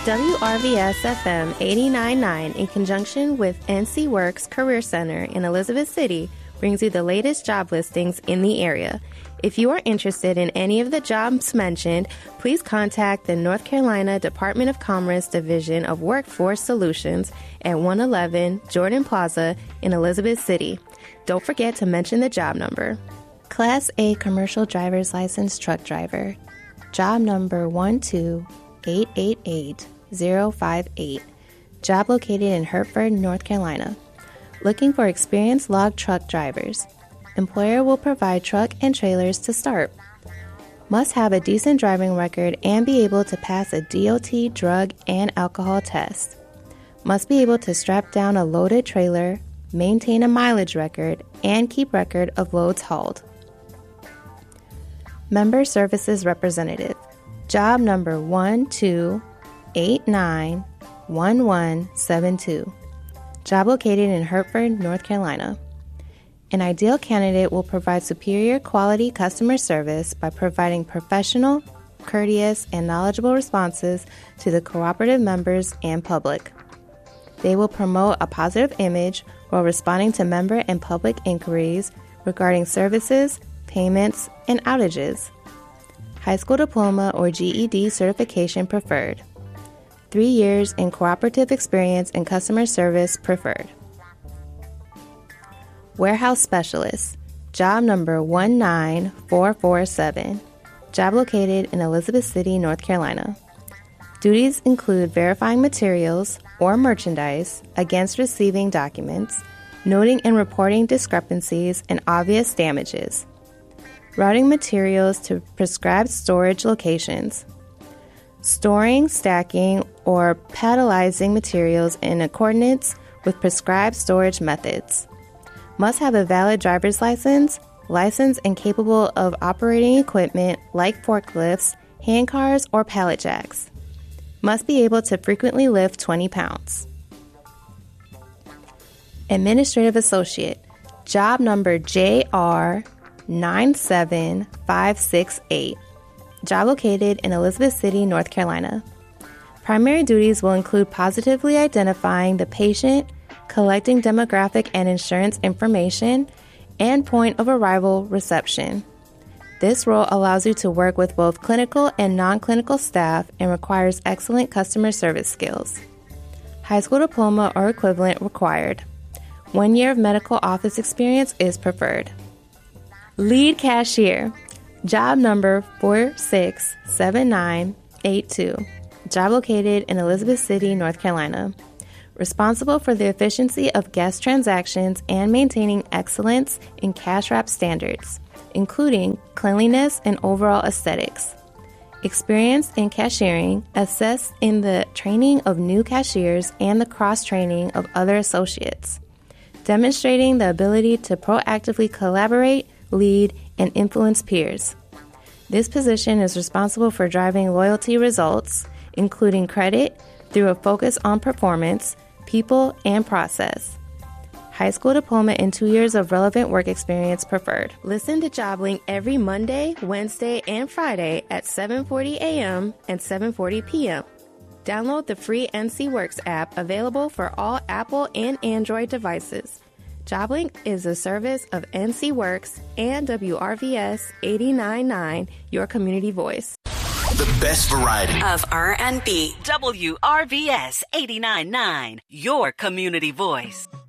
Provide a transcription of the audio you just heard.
WRVS-FM 89.9, in conjunction with NC Works Career Center in Elizabeth City, brings you the latest job listings in the area. If you are interested in any of the jobs mentioned, please contact the North Carolina Department of Commerce Division of Workforce Solutions at 111 Jordan Plaza in Elizabeth City. Don't forget to mention the job number. Class A Commercial Driver's License Truck Driver. Job number 12888-058. Job located in Hertford, North Carolina. Looking for experienced log truck drivers. Employer will provide truck and trailers to start. Must have a decent driving record and be able to pass a DOT drug and alcohol test. Must be able to strap down a loaded trailer, maintain a mileage record, and keep record of loads hauled. Member Services Representative. Job number 12891172. Job located in Hertford, North Carolina. An ideal candidate will provide superior quality customer service by providing professional, courteous, and knowledgeable responses to the cooperative members and public. They will promote a positive image while responding to member and public inquiries regarding services, payments, and outages. High school diploma or GED certification preferred. 3 years in cooperative experience in customer service preferred. Warehouse Specialist. Job number 19447. Job located in Elizabeth City, North Carolina. Duties include verifying materials or merchandise against receiving documents, noting and reporting discrepancies and obvious damages, routing materials to prescribed storage locations, storing, stacking, or palletizing materials in accordance with prescribed storage methods. Must have a valid driver's license, licensed and capable of operating equipment like forklifts, hand cars, or pallet jacks. Must be able to frequently lift 20 pounds. Administrative Associate. Job number JR97568. Job located in Elizabeth City, North Carolina. Primary duties will include positively identifying the patient, collecting demographic and insurance information, and point of arrival reception. This role allows you to work with both clinical and non-clinical staff and requires excellent customer service skills. High school diploma or equivalent required. 1 year of medical office experience is preferred. Lead Cashier. Job number 467982. Job located in Elizabeth City, North Carolina. Responsible for the efficiency of guest transactions and maintaining excellence in cash wrap standards, including cleanliness and overall aesthetics. Experience in cashiering, assessed in the training of new cashiers and the cross-training of other associates, demonstrating the ability to proactively collaborate, lead, and influence peers. This position is responsible for driving loyalty results, including credit, through a focus on performance, people, and process. High school diploma and 2 years of relevant work experience preferred. Listen to JobLink every Monday, Wednesday, and Friday at 7:40 a.m. and 7:40 p.m. Download the free NC Works app available for all Apple and Android devices. JobLink is a service of NC Works and WRVS 89.9, your community voice. The best variety of R&B. WRVS 89.9, your community voice.